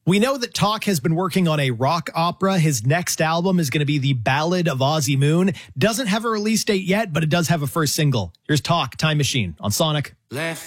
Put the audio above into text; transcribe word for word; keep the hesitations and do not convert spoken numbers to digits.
We know that Talk has been working on a rock opera. His next album is going to be The Ballad of Ozzy Moon. Doesn't have a release date yet, but it does have a first single. Here's Talk, Time Machine on Sonic. Left